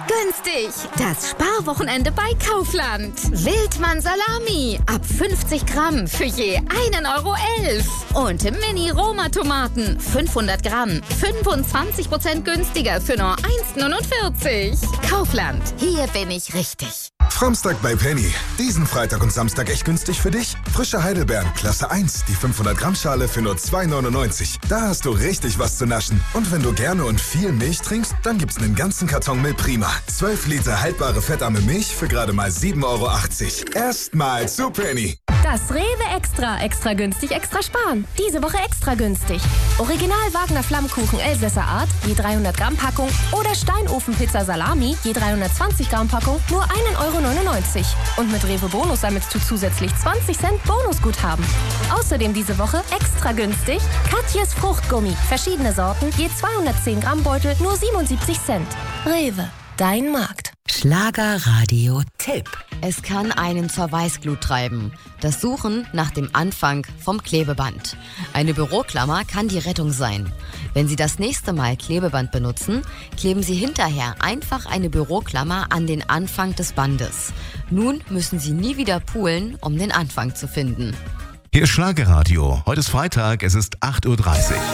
Günstig! Das Sparwochenende bei Kaufland. Wildmann Salami ab 50 Gramm für je 1,11 € und Mini-Roma-Tomaten 500 Gramm 25% günstiger für nur 1,49 €. Kaufland, hier bin ich richtig. Framstag bei Penny. Diesen Freitag und Samstag echt günstig für dich? Frische Heidelbeeren, Klasse 1, die 500 Gramm Schale für nur 2,99 €. Da hast du richtig was zu naschen. Und wenn du gerne und viel Milch trinkst, dann gibt's einen ganzen Karton Milprima. 12 Liter haltbare fettarme Milch für gerade mal 7,80 €. Erstmal zu Penny. Das Rewe Extra günstig, extra sparen. Diese Woche extra günstig. Original Wagner Flammkuchen Elsässer Art, je 300 Gramm Packung oder Steinofenpizza Salami, je 320 Gramm Packung, nur 1,99 €. Und mit Rewe Bonus sammelst du zusätzlich 20 Cent Bonusguthaben. Außerdem diese Woche extra günstig Katjes Fruchtgummi, verschiedene Sorten, je 210 Gramm Beutel, nur 77 Cent. Rewe, dein Markt. Schlagerradio-Tipp. Es kann einen zur Weißglut treiben. Das Suchen nach dem Anfang vom Klebeband. Eine Büroklammer kann die Rettung sein. Wenn Sie das nächste Mal Klebeband benutzen, kleben Sie hinterher einfach eine Büroklammer an den Anfang des Bandes. Nun müssen Sie nie wieder poolen, um den Anfang zu finden. Hier ist Schlagerradio. Heute ist Freitag, es ist 8:30 Uhr.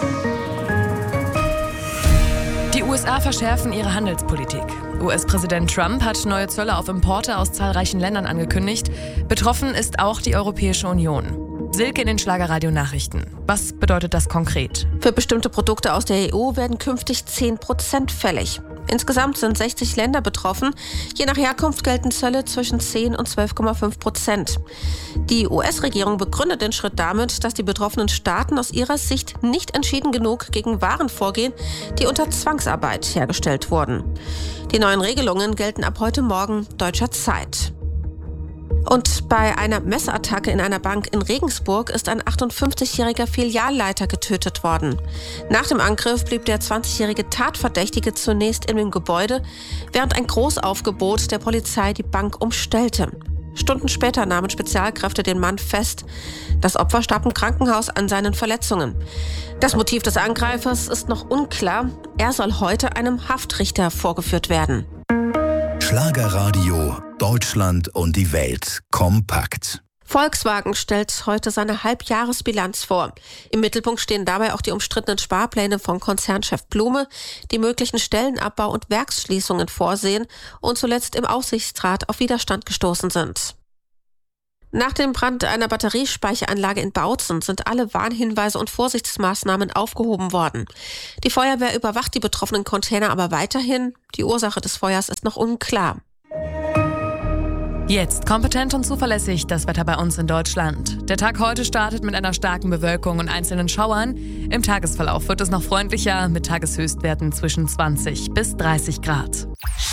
Die USA verschärfen ihre Handelspolitik. US-Präsident Trump hat neue Zölle auf Importe aus zahlreichen Ländern angekündigt. Betroffen ist auch die Europäische Union. Silke in den Schlagerradio-Nachrichten. Was bedeutet das konkret? Für bestimmte Produkte aus der EU werden künftig 10% fällig. Insgesamt sind 60 Länder betroffen. Je nach Herkunft gelten Zölle zwischen 10 und 12,5%. Die US-Regierung begründet den Schritt damit, dass die betroffenen Staaten aus ihrer Sicht nicht entschieden genug gegen Waren vorgehen, die unter Zwangsarbeit hergestellt wurden. Die neuen Regelungen gelten ab heute Morgen deutscher Zeit. Und bei einer Messerattacke in einer Bank in Regensburg ist ein 58-jähriger Filialleiter getötet worden. Nach dem Angriff blieb der 20-jährige Tatverdächtige zunächst in dem Gebäude, während ein Großaufgebot der Polizei die Bank umstellte. Stunden später nahmen Spezialkräfte den Mann fest. Das Opfer starb im Krankenhaus an seinen Verletzungen. Das Motiv des Angreifers ist noch unklar. Er soll heute einem Haftrichter vorgeführt werden. Schlagerradio, Deutschland und die Welt kompakt. Volkswagen stellt heute seine Halbjahresbilanz vor. Im Mittelpunkt stehen dabei auch die umstrittenen Sparpläne von Konzernchef Blume, die möglichen Stellenabbau und Werksschließungen vorsehen und zuletzt im Aufsichtsrat auf Widerstand gestoßen sind. Nach dem Brand einer Batteriespeicheranlage in Bautzen sind alle Warnhinweise und Vorsichtsmaßnahmen aufgehoben worden. Die Feuerwehr überwacht die betroffenen Container aber weiterhin. Die Ursache des Feuers ist noch unklar. Jetzt kompetent und zuverlässig das Wetter bei uns in Deutschland. Der Tag heute startet mit einer starken Bewölkung und einzelnen Schauern. Im Tagesverlauf wird es noch freundlicher mit Tageshöchstwerten zwischen 20 bis 30 Grad.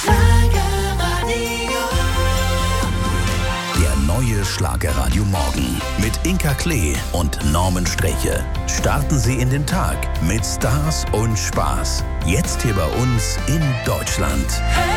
Der neue Schlagerradio Morgen mit Inka Klee und Norman Streche. Starten Sie in den Tag mit Stars und Spaß. Jetzt hier bei uns in Deutschland.